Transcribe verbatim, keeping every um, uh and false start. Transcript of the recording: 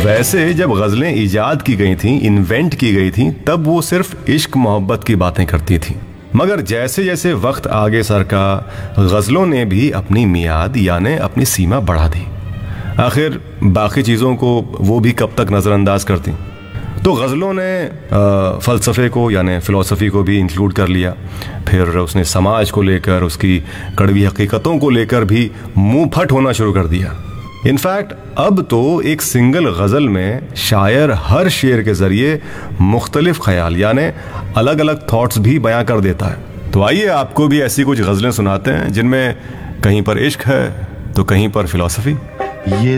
वैसे जब गज़लें ईजाद की गई थीं, इन्वेंट की गई थीं, तब वो सिर्फ इश्क मोहब्बत की बातें करती थीं। मगर जैसे जैसे वक्त आगे सरका, गज़लों ने भी अपनी मियाद यानी अपनी सीमा बढ़ा दी। आखिर बाकी चीज़ों को वो भी कब तक नज़रअंदाज करती। तो गज़लों ने फ़लसफ़े को यानी फ़िलॉसफ़ी को भी इंक्लूड कर लिया। फिर उसने समाज को लेकर, उसकी कड़वी हकीकतों को लेकर भी मुंह फट होना शुरू कर दिया। इनफैक्ट अब तो एक सिंगल गज़ल में शायर हर शेर के ज़रिए मुख्तलिफ ख्याल यानी अलग अलग थॉट्स भी बयां कर देता है। तो आइए आपको भी ऐसी कुछ गज़लें सुनाते हैं जिनमें कहीं पर इश्क है तो कहीं पर फ़िलॉसफ़ी। ये